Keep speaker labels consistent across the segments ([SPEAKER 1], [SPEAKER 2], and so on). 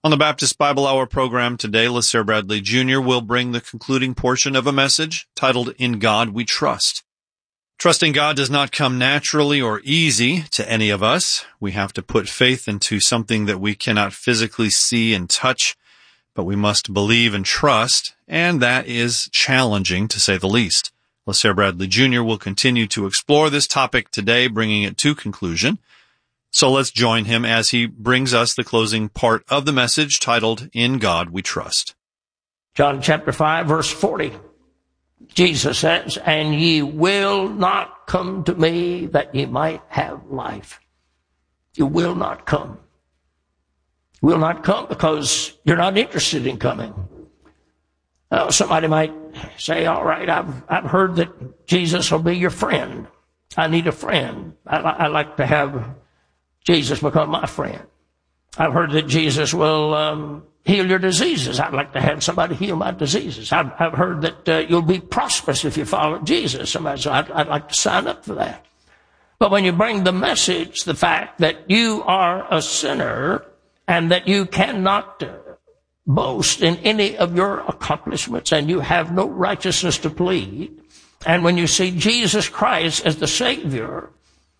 [SPEAKER 1] On the Baptist Bible Hour program today, LaSare Bradley Jr. will bring the concluding portion of a message titled, In God We Trust. Trusting God does not come naturally or easy to any of us. We have to put faith into something that we cannot physically see and touch, but we must believe and trust, and that is challenging to say the least. LaSare Bradley Jr. will continue to explore this topic today, bringing it to conclusion. So let's join him as he brings us the closing part of the message titled, In God We Trust.
[SPEAKER 2] John chapter 5, verse 40. Jesus says, And ye will not come to me that ye might have life. You will not come. You will not come because you're not interested in coming. Somebody might say, all right, I've heard that Jesus will be your friend. I need a friend. I like to have Jesus become my friend. I've heard that Jesus will heal your diseases. I'd like to have somebody heal my diseases. I've heard that you'll be prosperous if you follow Jesus. Somebody said, I'd like to sign up for that. But when you bring the message, the fact that you are a sinner and that you cannot boast in any of your accomplishments and you have no righteousness to plead, and when you see Jesus Christ as the Savior,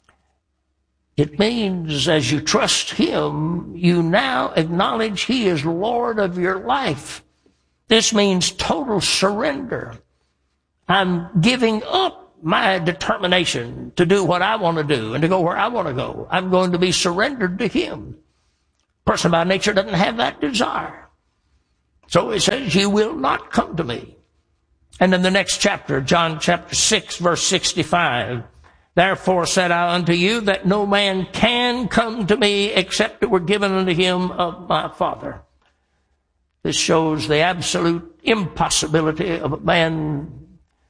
[SPEAKER 2] it means as you trust Him, you now acknowledge He is Lord of your life. This means total surrender. I'm giving up my determination to do what I want to do and to go where I want to go. I'm going to be surrendered to Him. A person by nature doesn't have that desire. So it says, you will not come to me. And in the next chapter, John chapter 6, verse 65, Therefore said I unto you that no man can come to me except it were given unto him of my Father. This shows the absolute impossibility of a man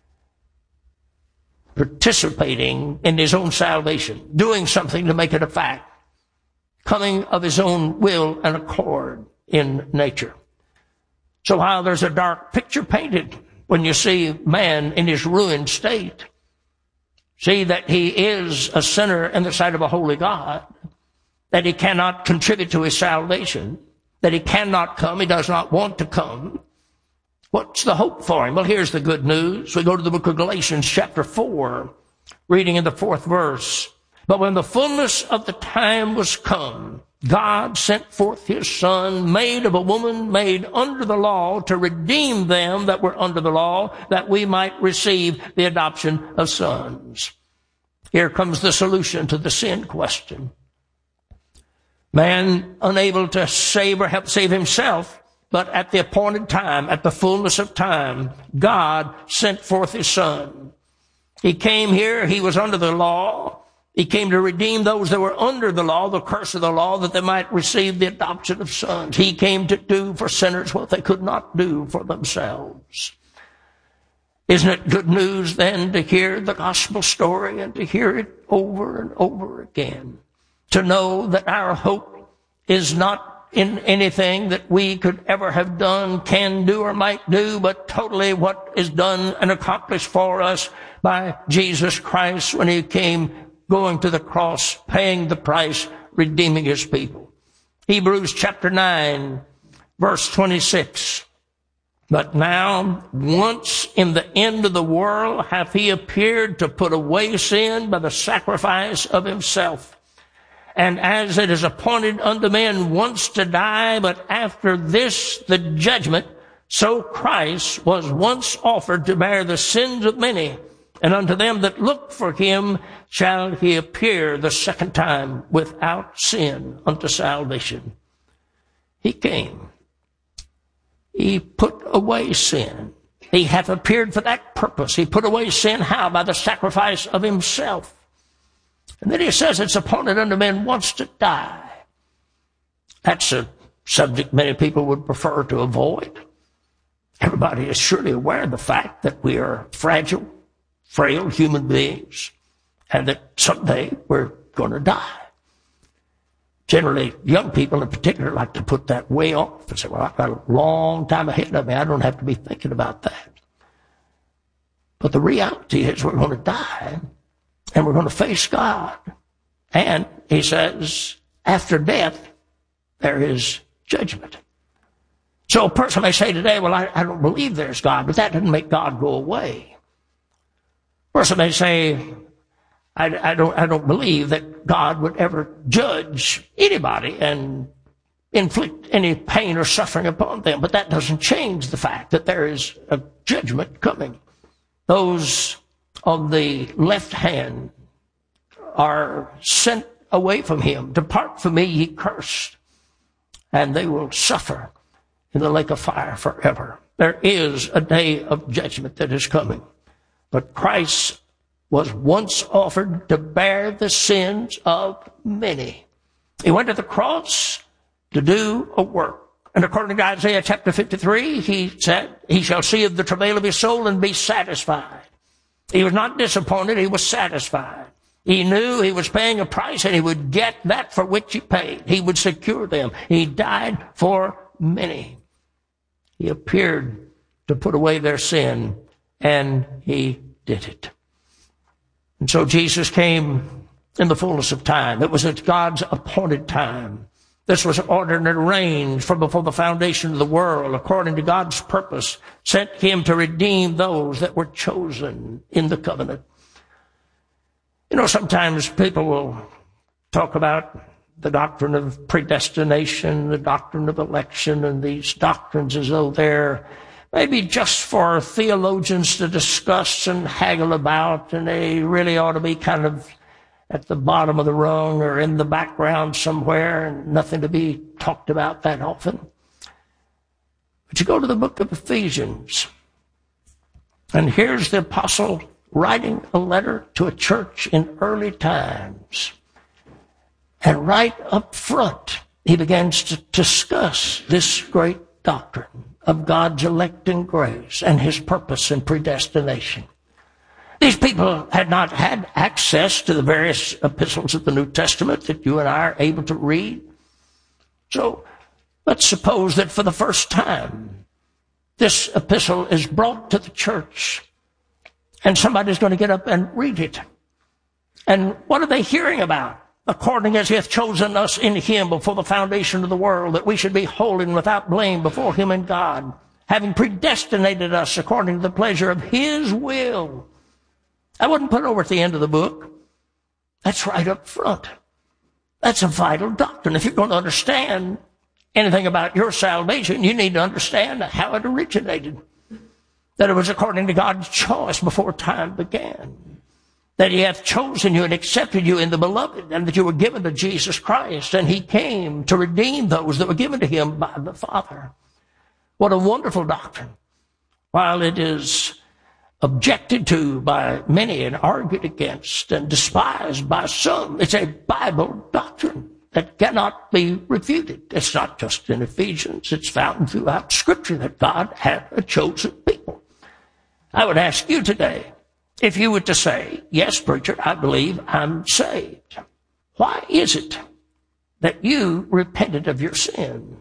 [SPEAKER 2] participating in his own salvation, doing something to make it a fact, coming of his own will and accord in nature. So while there's a dark picture painted when you see man in his ruined state, see that he is a sinner in the sight of a holy God, that he cannot contribute to his salvation, that he cannot come, he does not want to come. What's the hope for him? Well, here's the good news. We go to the book of Galatians chapter 4, reading in the 4th verse. But when the fullness of the time was come, God sent forth his Son, made of a woman, made under the law, to redeem them that were under the law, that we might receive the adoption of sons. Here comes the solution to the sin question. Man unable to save or help save himself, but at the appointed time, at the fullness of time, God sent forth his Son. He came here, he was under the law. He came to redeem those that were under the law, the curse of the law, that they might receive the adoption of sons. He came to do for sinners what they could not do for themselves. Isn't it good news then to hear the gospel story and to hear it over and over again? To know that our hope is not in anything that we could ever have done, can do, or might do, but totally what is done and accomplished for us by Jesus Christ when he came, going to the cross, paying the price, redeeming his people. Hebrews chapter 9, verse 26. But now, once in the end of the world, hath he appeared to put away sin by the sacrifice of himself. And as it is appointed unto men once to die, but after this the judgment, so Christ was once offered to bear the sins of many. And unto them that look for him shall he appear the second time without sin unto salvation. He came. He put away sin. He hath appeared for that purpose. He put away sin. How? By the sacrifice of himself. And then he says it's appointed unto men once to die. That's a subject many people would prefer to avoid. Everybody is surely aware of the fact that we are fragile, frail human beings, and that someday we're going to die. Generally, young people in particular like to put that way off and say, well, I've got a long time ahead of me. I don't have to be thinking about that. But the reality is we're going to die, and we're going to face God. And he says, after death, there is judgment. So a person may say today, well, I don't believe there's God, but that doesn't make God go away. A person may say, I don't believe that God would ever judge anybody and inflict any pain or suffering upon them, but that doesn't change the fact that there is a judgment coming. Those on the left hand are sent away from him. Depart from me, ye cursed, and they will suffer in the lake of fire forever. There is a day of judgment that is coming, but Christ was once offered to bear the sins of many. He went to the cross to do a work. And according to Isaiah chapter 53, he said, he shall see of the travail of his soul and be satisfied. He was not disappointed, he was satisfied. He knew he was paying a price and he would get that for which he paid. He would secure them. He died for many. He appeared to put away their sin, and he did it. And so Jesus came in the fullness of time. It was at God's appointed time. This was ordered and arranged from before the foundation of the world, according to God's purpose, sent him to redeem those that were chosen in the covenant. You know, sometimes people will talk about the doctrine of predestination, the doctrine of election, and these doctrines as though they're maybe just for theologians to discuss and haggle about, and they really ought to be kind of at the bottom of the rung or in the background somewhere and nothing to be talked about that often. But you go to the book of Ephesians, and here's the apostle writing a letter to a church in early times. And right up front, he begins to discuss this great doctrine of God's electing grace and his purpose and predestination. These people had not had access to the various epistles of the New Testament that you and I are able to read. So let's suppose that for the first time, this epistle is brought to the church, and somebody's going to get up and read it. And what are they hearing about? According as he hath chosen us in him before the foundation of the world, that we should be holy and without blame before him and God, having predestinated us according to the pleasure of his will. I wouldn't put it over at the end of the book. That's right up front. That's a vital doctrine. If you're going to understand anything about your salvation, you need to understand how it originated. That it was according to God's choice before time began. That he hath chosen you and accepted you in the beloved, and that you were given to Jesus Christ, and he came to redeem those that were given to him by the Father. What a wonderful doctrine. While it is objected to by many and argued against and despised by some, it's a Bible doctrine that cannot be refuted. It's not just in Ephesians. It's found throughout Scripture that God had a chosen people. I would ask you today, if you were to say, yes, preacher, I believe I'm saved, why is it that you repented of your sin?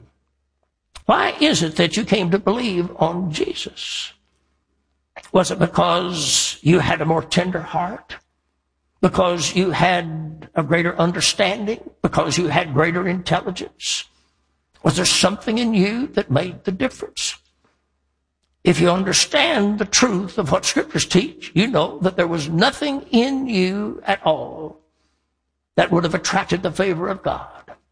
[SPEAKER 2] Why is it that you came to believe on Jesus? Was it because you had a more tender heart? Because you had a greater understanding? Because you had greater intelligence? Was there something in you that made the difference? If you understand the truth of what Scriptures teach, you know that there was nothing in you at all that would have attracted the favor of God.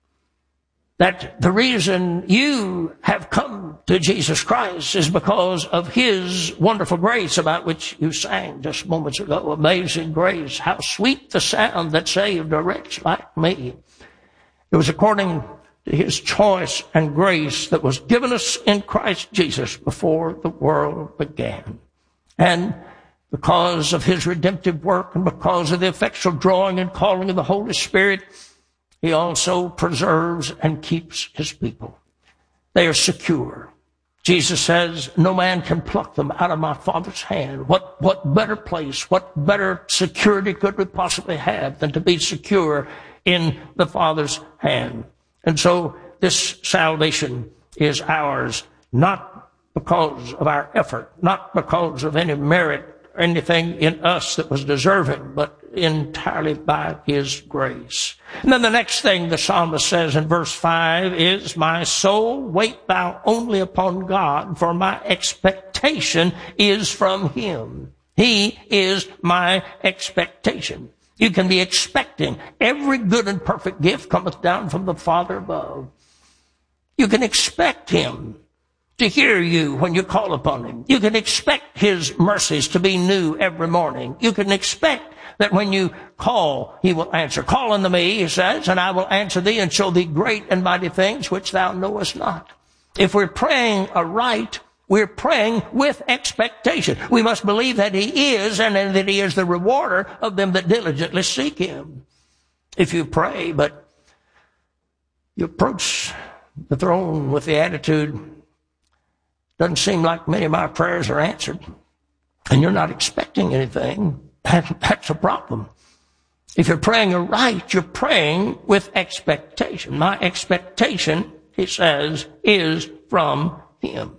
[SPEAKER 2] That the reason you have come to Jesus Christ is because of his wonderful grace, about which you sang just moments ago. Amazing grace, how sweet the sound that saved a wretch like me. It was according to his choice and grace that was given us in Christ Jesus before the world began. And because of his redemptive work and because of the effectual drawing and calling of the Holy Spirit, he also preserves and keeps his people. They are secure. Jesus says, no man can pluck them out of my Father's hand. What better place, what better security could we possibly have than to be secure in the Father's hand? And so this salvation is ours, not because of our effort, not because of any merit anything in us that was deserving, but entirely by his grace. And then the next thing the psalmist says in verse 5 is, my soul, wait thou only upon God, for my expectation is from him. He is my expectation. You can be expecting. Every good and perfect gift cometh down from the Father above. You can expect him to hear you when you call upon him. You can expect his mercies to be new every morning. You can expect that when you call, he will answer. Call unto me, he says, and I will answer thee and show thee great and mighty things which thou knowest not. If we're praying aright, we're praying with expectation. We must believe that he is, and that he is the rewarder of them that diligently seek him. If you pray, but you approach the throne with the attitude, doesn't seem like many of my prayers are answered, and you're not expecting anything, that's a problem. If you're praying aright, you're praying with expectation. My expectation, he says, is from him.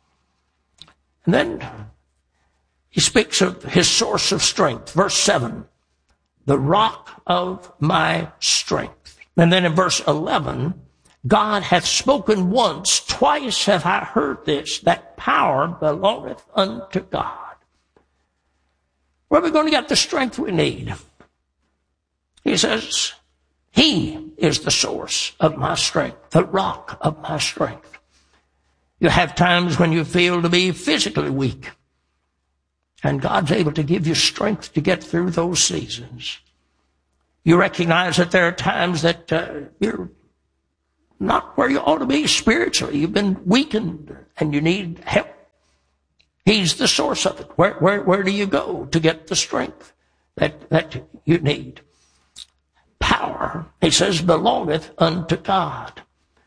[SPEAKER 2] And then he speaks of his source of strength. Verse 7, the rock of my strength. And then in verse 11, God hath spoken once, twice have I heard this, that power belongeth unto God. Where are we going to get the strength we need? He says, he is the source of my strength, the rock of my strength. You have times when you feel to be physically weak, and God's able to give you strength to get through those seasons. You recognize that there are times that you're not where you ought to be spiritually. You've been weakened and you need help. He's the source of it. Where do you go to get the strength that you need? Power, he says, belongeth unto God.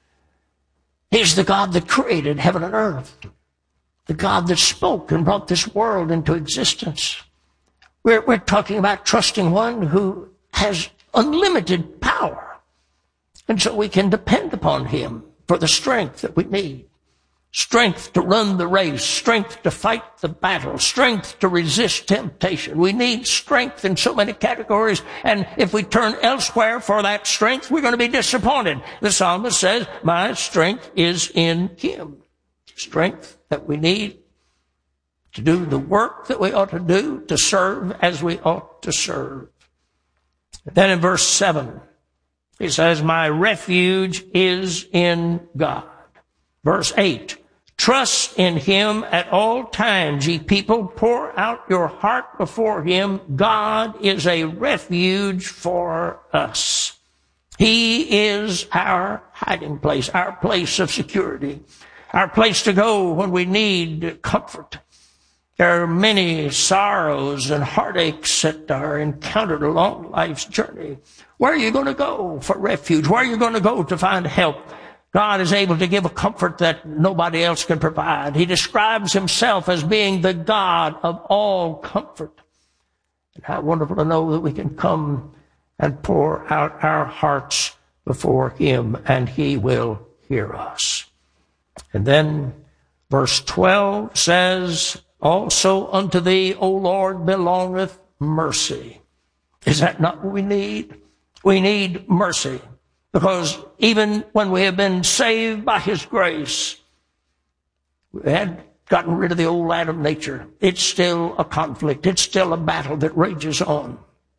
[SPEAKER 2] He's the God that created heaven and earth. The God that spoke and brought this world into existence. We're talking about trusting one who has unlimited power. And so we can depend upon him for the strength that we need. Strength to run the race, strength to fight the battle, strength to resist temptation. We need strength in so many categories, and if we turn elsewhere for that strength, we're going to be disappointed. The psalmist says, my strength is in him. Strength that we need to do the work that we ought to do, to serve as we ought to serve. Then in verse 7, he says, my refuge is in God. Verse 8, trust in him at all times, ye people. Pour out your heart before him. God is a refuge for us. He is our hiding place, our place of security, our place to go when we need comfort. There are many sorrows and heartaches that are encountered along life's journey. Where are you going to go for refuge? Where are you going to go to find help? God is able to give a comfort that nobody else can provide. He describes himself as being the God of all comfort. And how wonderful to know that we can come and pour out our hearts before him, and he will hear us. And then verse 12 says, also unto thee, O Lord, belongeth mercy. Is that not what we need? We need mercy. Because even when we have been saved by his grace, we had gotten rid of the old Adam nature. It's still a conflict. It's still a battle that rages on.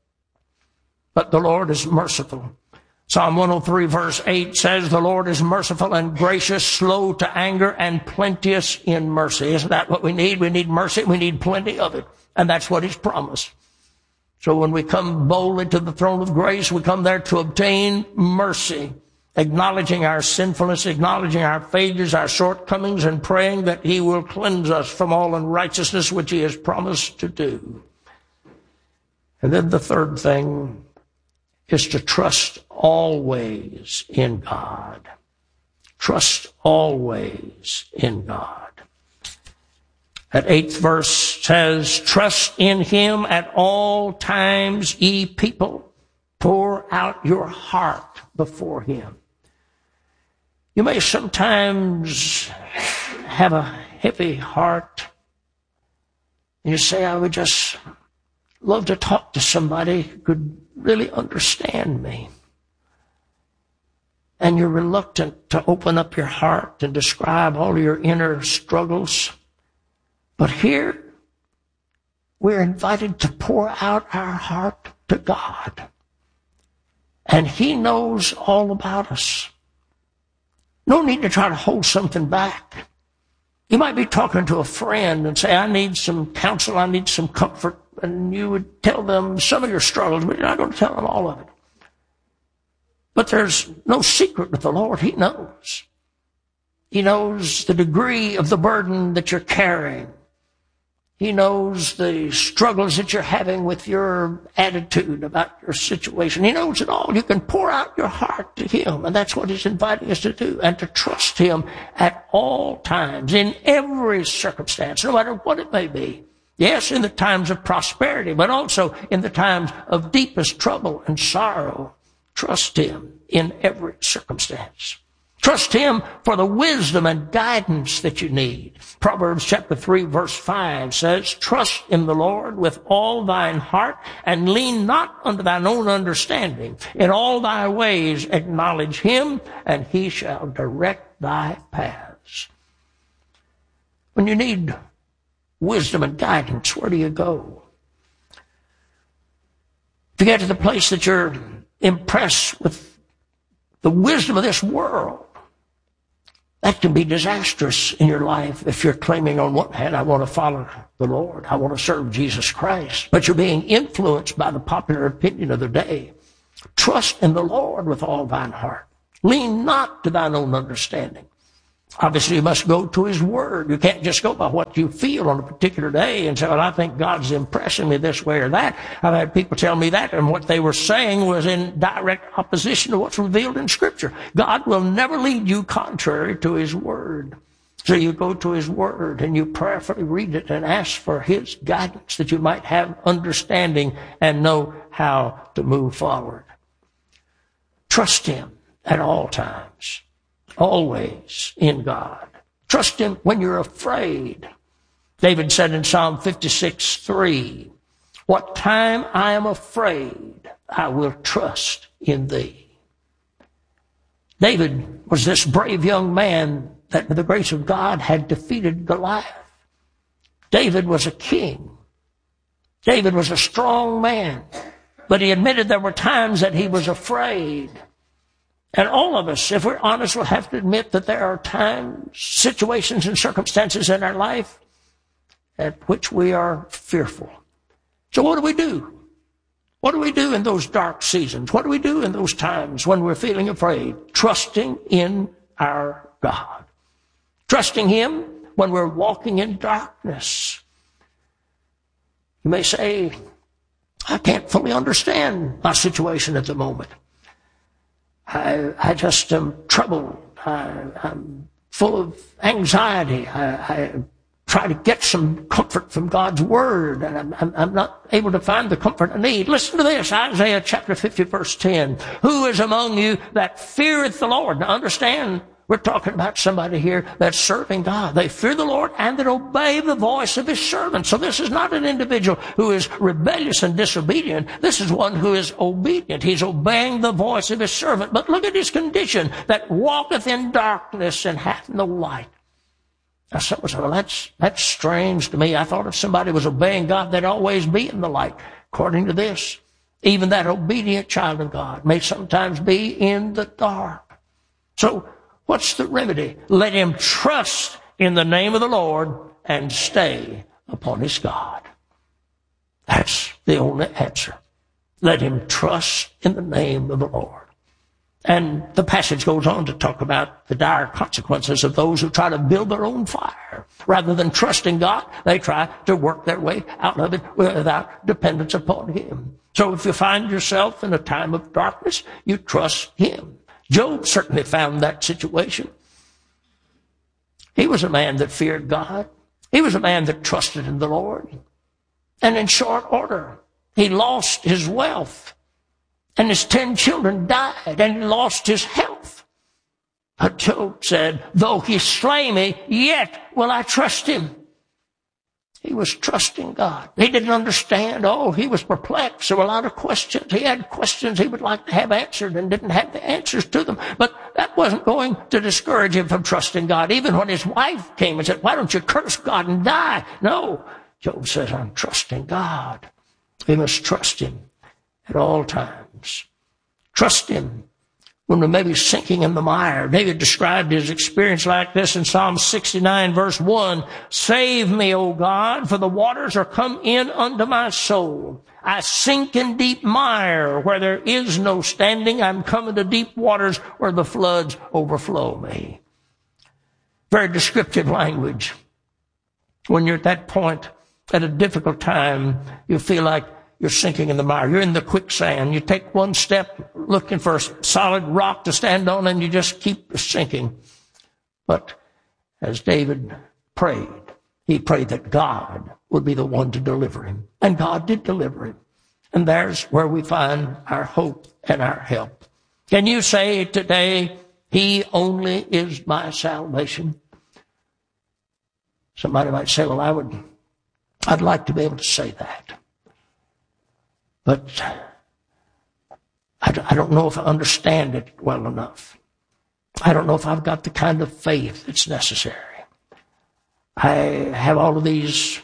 [SPEAKER 2] But the Lord is merciful. Psalm 103 verse 8 says, the Lord is merciful and gracious, slow to anger, and plenteous in mercy. Isn't that what we need? We need mercy. We need plenty of it. And that's what he's promised. So when we come boldly to the throne of grace, we come there to obtain mercy, acknowledging our sinfulness, acknowledging our failures, our shortcomings, and praying that he will cleanse us from all unrighteousness, which he has promised to do. And then the third thing is to trust always in God. Trust always in God. That 8th verse says, trust in him at all times, ye people. Pour out your heart before him. You may sometimes have a heavy heart And you say, I would just love to talk to somebody who could really understand me. And you're reluctant to open up your heart and describe all your inner struggles. But here, we're invited to pour out our heart to God. And He knows all about us. No need to try to hold something back. You might be talking to a friend and say, I need some counsel, I need some comfort. And you would tell them some of your struggles, but you're not going to tell them all of it. But there's no secret with the Lord. He knows. He knows the degree of the burden that you're carrying. He knows the struggles that you're having with your attitude about your situation. He knows it all. You can pour out your heart to Him, and that's what He's inviting us to do, and to trust Him at all times, in every circumstance, no matter what it may be. Yes, in the times of prosperity, but also in the times of deepest trouble and sorrow. Trust Him in every circumstance. Trust Him for the wisdom and guidance that you need. Proverbs chapter 3 verse 5 says, trust in the Lord with all thine heart, and lean not unto thine own understanding. In all thy ways acknowledge Him, and He shall direct thy paths. When you need wisdom and guidance, where do you go? If you get to the place that you're impressed with the wisdom of this world, that can be disastrous in your life if you're claiming on one hand, I want to follow the Lord, I want to serve Jesus Christ, but you're being influenced by the popular opinion of the day. Trust in the Lord with all thine heart. Lean not to thine own understanding. Obviously, you must go to His Word. You can't just go by what you feel on a particular day and say, well, I think God's impressing me this way or that. I've had people tell me that, and what they were saying was in direct opposition to what's revealed in Scripture. God will never lead you contrary to His Word. So you go to His Word and you prayerfully read it and ask for His guidance that you might have understanding and know how to move forward. Trust Him at all times. Always in God. Trust Him when you're afraid. David said in Psalm 56:3, what time I am afraid, I will trust in Thee. David was this brave young man that with the grace of God had defeated Goliath. David was a king. David was a strong man. But he admitted there were times that he was afraid. And all of us, if we're honest, will have to admit that there are times, situations, and circumstances in our life at which we are fearful. So what do we do? What do we do in those dark seasons? What do we do in those times when we're feeling afraid? Trusting in our God. Trusting Him when we're walking in darkness. You may say, I can't fully understand my situation at the moment. I just am troubled. I'm full of anxiety. I try to get some comfort from God's Word, and I'm not able to find the comfort I need. Listen to this, Isaiah chapter 50, verse 10. Who is among you that feareth the Lord? Now understand, we're talking about somebody here that's serving God. They fear the Lord and that obey the voice of His servant. So this is not an individual who is rebellious and disobedient. This is one who is obedient. He's obeying the voice of His servant. But look at his condition, that walketh in darkness and hath no light. Now someone said, well, that's strange to me. I thought if somebody was obeying God, they'd always be in the light. According to this, even that obedient child of God may sometimes be in the dark. So what's the remedy? Let him trust in the name of the Lord and stay upon his God. That's the only answer. Let him trust in the name of the Lord. And the passage goes on to talk about the dire consequences of those who try to build their own fire. Rather than trusting God, they try to work their way out of it without dependence upon Him. So if you find yourself in a time of darkness, you trust Him. Job certainly found that situation. He was a man that feared God. He was a man that trusted in the Lord. And in short order, he lost his wealth. And his 10 children died, and he lost his health. But Job said, though He slay me, yet will I trust Him. He was trusting God. He didn't understand. Oh, he was perplexed. There were a lot of questions. He had questions he would like to have answered and didn't have the answers to them. But that wasn't going to discourage him from trusting God. Even when his wife came and said, why don't you curse God and die? No. Job says, I'm trusting God. We must trust him at all times. Trust him when we may be sinking in the mire. David described his experience like this in Psalm 69, verse 1. Save me, O God, for the waters are come in unto my soul. I sink in deep mire where there is no standing. I'm come into deep waters where the floods overflow me. Very descriptive language. When you're at that point, at a difficult time, you feel like you're sinking in the mire. You're in the quicksand. You take one step looking for a solid rock to stand on, and you just keep sinking. But as David prayed, he prayed that God would be the one to deliver him. And God did deliver him. And there's where we find our hope and our help. Can you say today, he only is my salvation? Somebody might say, well, I'd like to be able to say that. But I don't know if I understand it well enough. I don't know if I've got the kind of faith that's necessary. I have all of these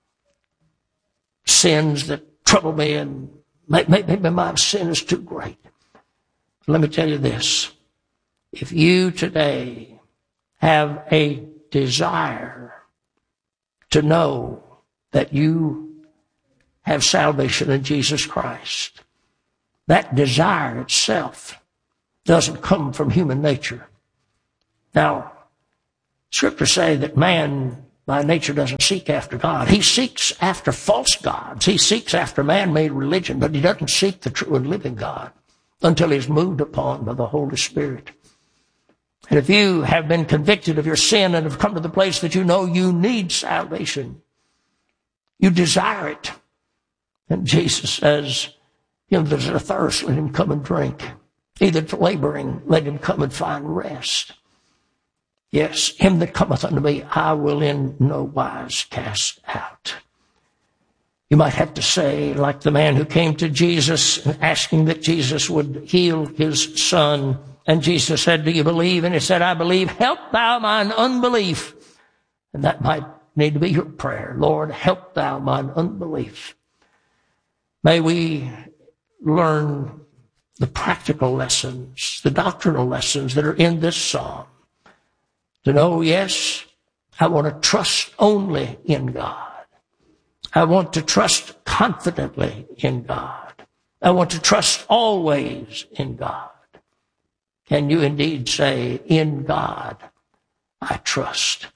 [SPEAKER 2] sins that trouble me, and maybe my sin is too great. Let me tell you this. If you today have a desire to know that you have salvation in Jesus Christ, that desire itself doesn't come from human nature. Now, Scriptures say that man by nature doesn't seek after God. He seeks after false gods. He seeks after man-made religion, but he doesn't seek the true and living God until he's moved upon by the Holy Spirit. And if you have been convicted of your sin and have come to the place that you know you need salvation, you desire it, and Jesus says, him that is athirst, let him come and drink. He that's laboring, let him come and find rest. Yes, him that cometh unto me, I will in no wise cast out. You might have to say, like the man who came to Jesus and asking that Jesus would heal his son. And Jesus said, do you believe? And he said, I believe. Help thou mine unbelief. And that might need to be your prayer. Lord, help thou mine unbelief. May we learn the practical lessons, the doctrinal lessons that are in this psalm. To know, yes, I want to trust only in God. I want to trust confidently in God. I want to trust always in God. Can you indeed say, in God I trust?